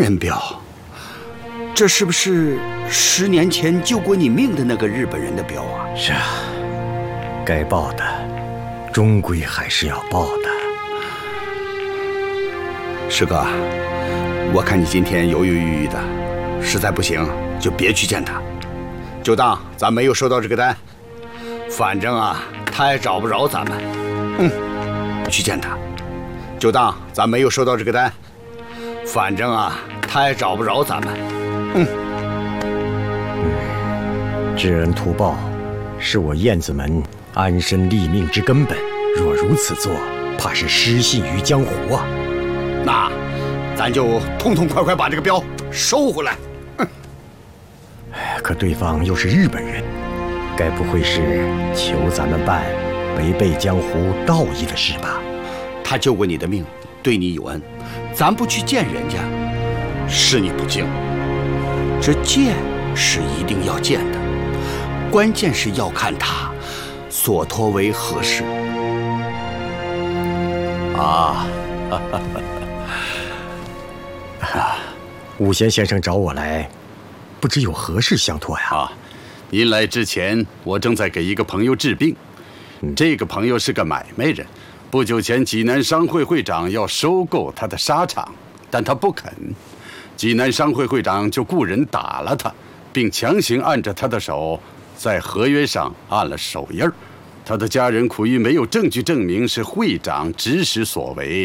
人表，这是不是10年前救过你命的那个日本人的表啊？ 是啊，该报的，终归还是要报的。 师哥，我看你今天犹犹豫豫的，实在不行就别去见他，就当咱没有收到这个单。反正啊，他也找不着咱们。去见他，就当咱没有收到这个单。反正啊，他也找不着咱们。 知恩图报，是我燕子门安身立命之根本。若如此做，怕是失信于江湖啊。 那，咱就痛痛快快把这个镖收回来。 可对方又是日本人，该不会是求咱们办违背江湖道义的事吧？ 他救过你的命，对你有恩，咱不去见人家，是你不敬。这见是一定要见的，关键是要看他所托为何事啊！ 武贤先生找我来，不知有何事相托呀？ 您来之前，我正在给一个朋友治病。这个朋友是个买卖人，不久前济南商会会长要收购他的纱厂，但他不肯。济南商会会长就雇人打了他，并强行按着他的手，在合约上按了手印。他的家人苦于没有证据证明是会长指使所为，